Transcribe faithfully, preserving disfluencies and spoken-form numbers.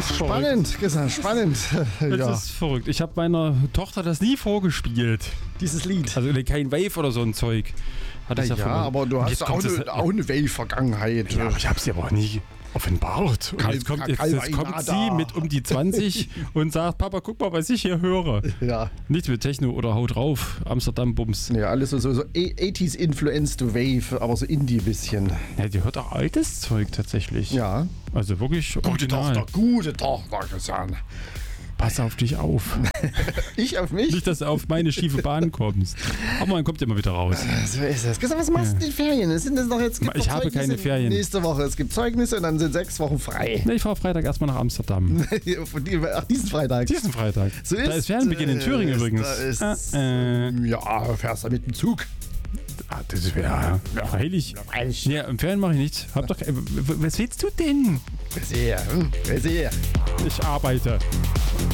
Spannend, Christian, spannend. Das Ja. ist verrückt. Ich habe meiner Tochter das nie vorgespielt. Dieses Lied. Also kein Wave oder so ein Zeug. Hatte ich ja, ja, ja, von- aber du Und hast jetzt auch kommt eine, das- auch eine Wave-Vergangenheit. Ja, aber ich habe sie aber auch nie offenbart. Und Kal- jetzt kommt, jetzt, Kal- jetzt kommt Kalvainada. sie mit um die zwanzig und sagt, Papa, guck mal, was ich hier höre. Ja. Nichts mit Techno oder Haut drauf, Amsterdam-Bums. Ja, alles so, so, so achtziger-influenced Wave, aber so Indie bisschen. Ja, die hört auch altes Zeug tatsächlich. Ja. Also wirklich Gute original. Tochter, gute Tochter, Christian. Pass auf dich auf. Ich auf mich? Nicht, dass du auf meine schiefe Bahn kommst. Aber man kommt immer wieder raus. So ist es. Christian, was machst du in den Ferien? Es sind jetzt noch jetzt, es gibt Ich noch habe Zeugnisse keine Ferien. Nächste Woche. Es gibt Zeugnisse und dann sind sechs Wochen frei. Ne, ich fahre Freitag erstmal nach Amsterdam. Von die- Ach, diesen Freitag. Diesen Freitag. So da ist Ferienbeginn in Thüringen äh, übrigens. Da ist, äh, äh. Ja, fährst du mit dem Zug. Ah, das ist ja, ja freilich. Freilich. Ja, im Ferien mache ich nichts. Hab doch, äh, w- was willst du denn? Sehr, hm, sehr. Ich arbeite.